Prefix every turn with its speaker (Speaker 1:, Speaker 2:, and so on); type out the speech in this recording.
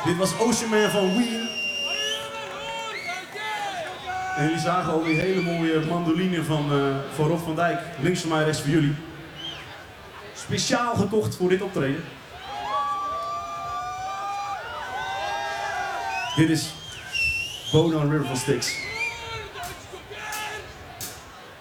Speaker 1: Dit was Ocean Man van Ween. En jullie zagen al die hele mooie mandoline van Rob van Dijk. Links van mij, rechts voor jullie. Speciaal gekocht voor dit optreden. Dit is Bono en River van Styx.